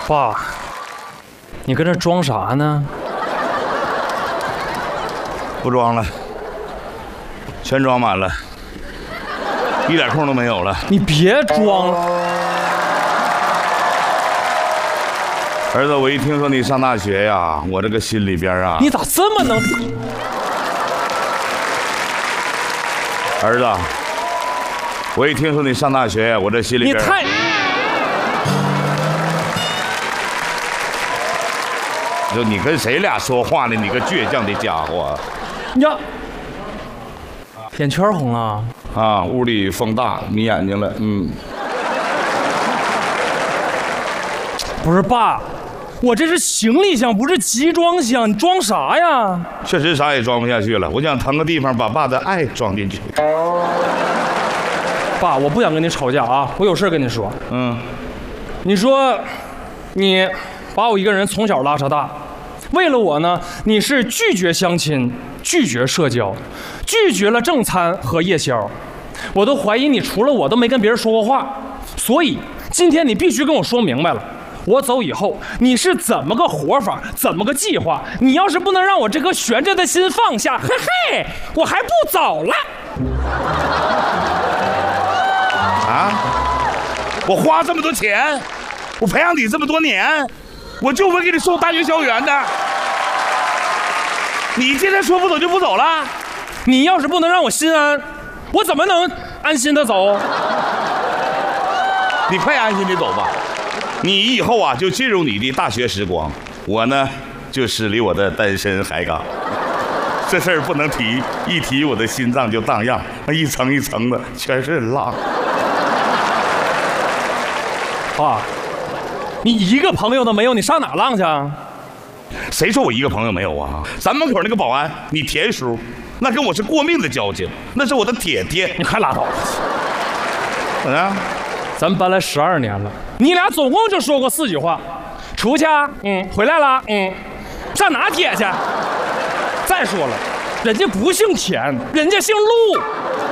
爸，你跟这装啥呢？ 不装了，全装满了，一点空都没有了。 你别装了。 儿子，我一听说你上大学呀，我这个心里边啊， 你咋这么能？ 儿子，我一听说你上大学，我这心里边…… 你太…… 就你跟谁俩说话呢？你个倔强的家伙！ 呀，眼圈红了啊！屋里风大，迷眼睛了。嗯， 不是爸，我这是行李箱，不是集装箱，你装啥呀？ 确实啥也装不下去了，我想腾个地方把爸的爱装进去。 爸，我不想跟你吵架啊，我有事跟你说。你说，你把我一个人从小拉扯大，为了我呢，你是拒绝相亲，拒绝社交，拒绝了正餐和夜宵，我都怀疑你除了我都没跟别人说过话，所以今天你必须跟我说明白了。我走以后，你是怎么个活法，怎么个计划？你要是不能让我这颗悬着的心放下，嘿嘿，我还不走了。 啊！我花这么多钱，我培养你这么多年，我就没给你送大学校园的。你今天说不走就不走了？ 你要是不能让我心安，我怎么能安心的走？ 你快安心的走吧。你以后啊就进入你的大学时光，我呢就驶离我的单身海港。这事儿不能提，一提我的心脏就荡漾，那一层一层的全是浪。 爸，你一个朋友都没有，你上哪浪去啊？ 谁说我一个朋友没有啊？咱门口那个保安，你田叔，那跟我是过命的交情，那是我的铁爹。 你快拉倒吧！ 怎么样？ 咱们搬来12年了，你俩总共就说过4句话：出去啊，回来了，上哪铁去？再说了，人家不姓田，人家姓陆。